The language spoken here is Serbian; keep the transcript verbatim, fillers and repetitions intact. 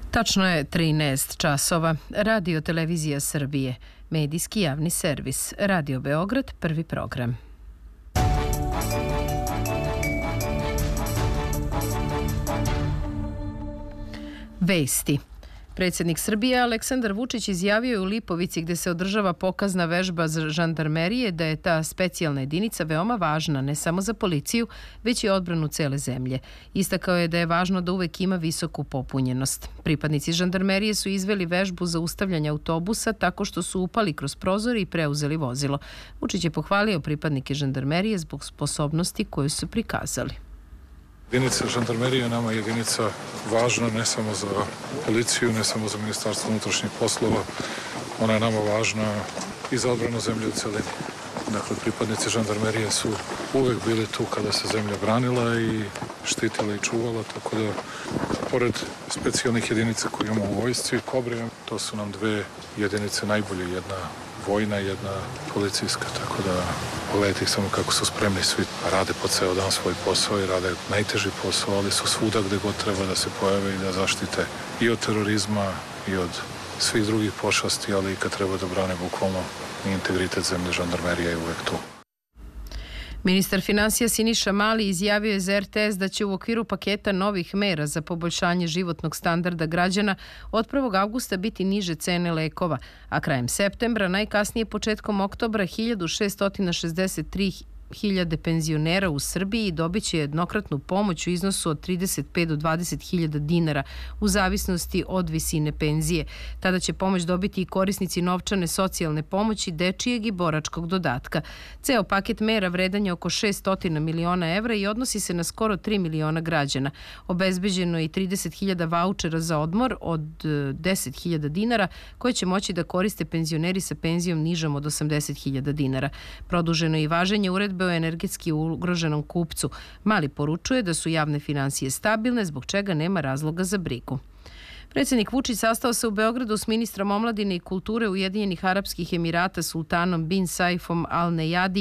Tačno je trinaest časova. Radio Televizija Srbije. Medijski javni servis. Radio Beograd, prvi program. Vesti. Predsjednik Srbije Aleksandar Vučić izjavio je u Lipovici, gde se održava pokazna vežba za žandarmerije, da je ta specijalna jedinica veoma važna ne samo za policiju, već i odbranu cele zemlje. Istakao je da je važno da uvek ima visoku popunjenost. Pripadnici žandarmerije su izveli vežbu za ustavljanje autobusa tako što su upali kroz prozore i preuzeli vozilo. Vučić je pohvalio pripadnike žandarmerije zbog sposobnosti koju su prikazali. Jedinica žandarmerije nama je jedinica važna ne samo za policiju, ne samo za Ministarstvo unutrašnjih poslova. Ona je nama važna i za odbranu zemlje u celini. Dakle, pripadnici žandarmerije su uvek bili tu kada se zemlja branila i štitila i čuvala, tako da pored specijalnih jedinica koje imamo u vojsci, Kobre, to su nam dve jedinice najbolje, jedna vojna, jedna policijska, tako da pogledajte ih samo kako su spremni, svi rade po ceo dan svoj posao i rade najteži posao, ali su svuda gde god treba da se pojave i da zaštite i od terorizma i od svih drugih pošasti, ali i kad treba da brane bukvalno integritet zemlje, žandarmerija je uvek tu. Ministar finansija Siniša Mali izjavio je za er te es da će u okviru paketa novih mera za poboljšanje životnog standarda građana od prvog avgusta biti niže cene lekova, a krajem septembra, najkasnije početkom oktobra, hiljadu šeststo šezdeset tri hiljade penzionera u Srbiji dobit će jednokratnu pomoć u iznosu od trideset pet do dvadeset hiljada dinara u zavisnosti od visine penzije. Tada će pomoć dobiti i korisnici novčane socijalne pomoći, dečijeg i boračkog dodatka. Ceo paket mera vredan je oko šeststo miliona evra i odnosi se na skoro tri miliona građana. Obezbeđeno je i trideset hiljada vaučera za odmor od deset hiljada dinara koje će moći da koriste penzioneri sa penzijom nižom od osamdeset hiljada dinara. Produženo je i važenje uredbe o energetski ugroženom kupcu. Mali poručuje da su javne finansije stabilne, zbog čega nema razloga za brigu. Predsjednik Vučić sastao se u Beogradu s ministrom omladine i kulture Ujedinjenih Arapskih Emirata Sultanom bin Saifom Al Neyadi